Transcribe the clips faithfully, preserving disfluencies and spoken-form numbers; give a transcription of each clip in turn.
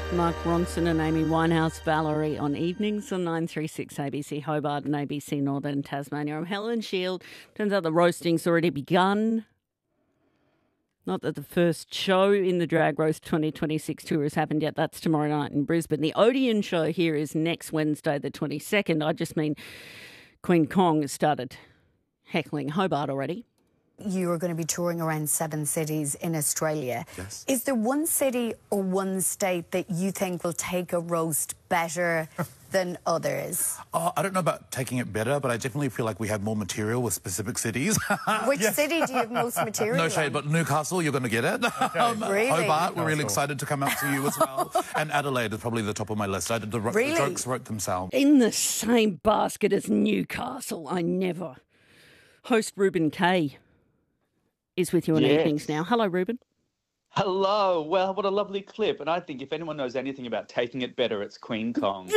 Mark Ronson and Amy Winehouse, Valerie on evenings on nine three six A B C Hobart and A B C Northern Tasmania. I'm Helen Shield. Turns out the roasting's already begun. Not that the first show in the Drag Roast twenty twenty-six tour has happened yet. That's tomorrow night in Brisbane. The Odeon show here is next Wednesday, the twenty-second. I just mean Queen Kong has started heckling Hobart already. You are going to be touring around seven cities in Australia. Yes. Is there one city or one state that you think will take a roast better than others? Oh, I don't know about taking it better, but I definitely feel like we have more material with specific cities. Which yes. city do you have most material No shade, on? but Newcastle, you're going to get it. Okay. um, Really? Hobart, we're really excited to come out to you as well. And Adelaide is probably the top of my list. I did the, really? the jokes wrote themselves. In the same basket as Newcastle, I never. Host Ruben Kay is with you on yes. evenings now. Hello, Ruben. Hello. Well, what a lovely clip. And I think if anyone knows anything about taking it better, it's Queen Kong.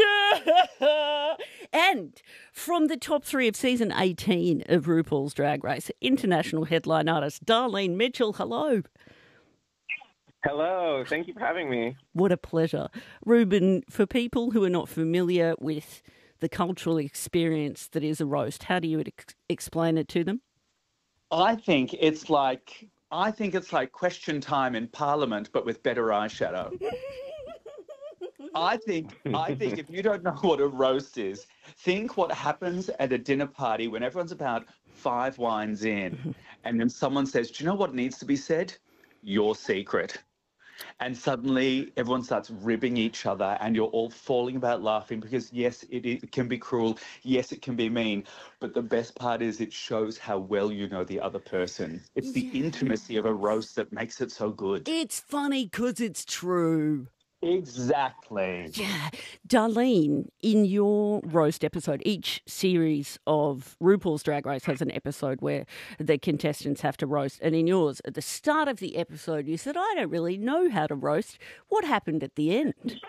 And from the top three of season eighteen of RuPaul's Drag Race, international headline artist Darlene Mitchell. Hello. Hello. Thank you for having me. What a pleasure. Ruben, for people who are not familiar with the cultural experience that is a roast, how do you ex- explain it to them? I think it's like I think it's like question time in Parliament, but with better eyeshadow. I think I think if you don't know what a roast is, think what happens at a dinner party when everyone's about five wines in, and then someone says, "Do you know what needs to be said? Your secret." And suddenly everyone starts ribbing each other and you're all falling about laughing because, yes, it, it can be cruel. Yes, it can be mean. But the best part is it shows how well you know the other person. It's the Yeah. intimacy of a roast that makes it so good. It's funny because it's true. Exactly. Yeah. Darlene, in your roast episode, each series of RuPaul's Drag Race has an episode where the contestants have to roast. And in yours, at the start of the episode, you said, I don't really know how to roast. What happened at the end?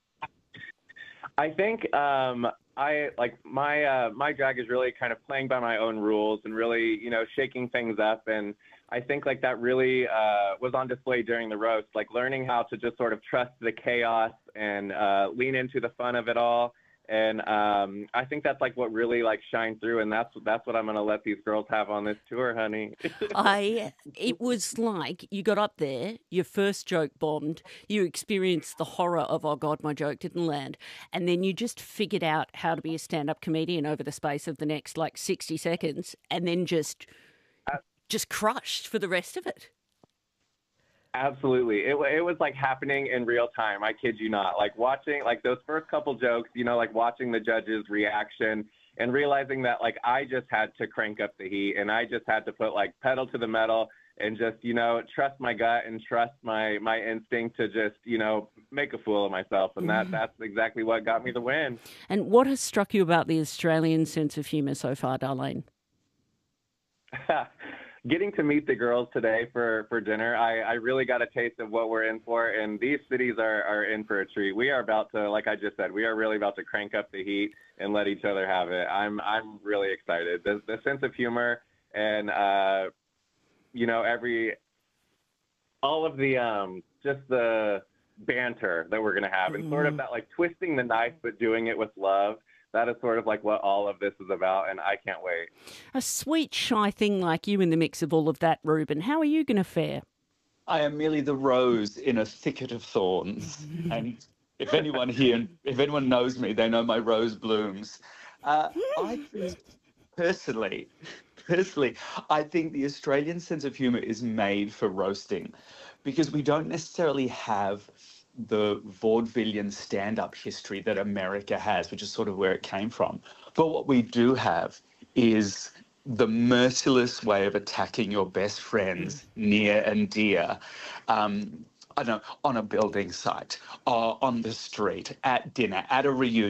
I think um, I like my uh, my drag is really kind of playing by my own rules and really, you know, shaking things up. And I think like that really uh, was on display during the roast, like learning how to just sort of trust the chaos and uh, lean into the fun of it all. And um, I think that's like what really like shined through. And that's that's what I'm going to let these girls have on this tour, honey. I, it was like you got up there, your first joke bombed, you experienced the horror of, oh God, my joke didn't land. And then you just figured out how to be a stand-up comedian over the space of the next like sixty seconds and then just, uh, just crushed for the rest of it. Absolutely. It, it was like happening in real time. I kid you not. Like watching like those first couple jokes, you know, like watching the judges' reaction and realizing that like I just had to crank up the heat and I just had to put like pedal to the metal and just, you know, trust my gut and trust my, my instinct to just, you know, make a fool of myself. And that that's exactly what got me the win. And what has struck you about the Australian sense of humour so far, Darlene? Getting to meet the girls today for, for dinner, I, I really got a taste of what we're in for, and these cities are, are in for a treat. We are about to, like I just said, we are really about to crank up the heat and let each other have it. I'm I'm really excited. The, the sense of humor and, uh, you know, every, all of the, um, just the banter that we're going to have, and sort of that like twisting the knife but doing it with love. That is sort of like what all of this is about, and I can't wait. A sweet, shy thing like you in the mix of all of that, Ruben. How are you going to fare? I am merely the rose in a thicket of thorns. And if anyone here, if anyone knows me, they know my rose blooms. Uh, I think, personally, personally, I think the Australian sense of humour is made for roasting because we don't necessarily have the vaudevillian stand-up history that America has, which is sort of where it came from. But what we do have is the merciless way of attacking your best friends near and dear, um, I don't know, on a building site, or on the street, at dinner, at a reunion.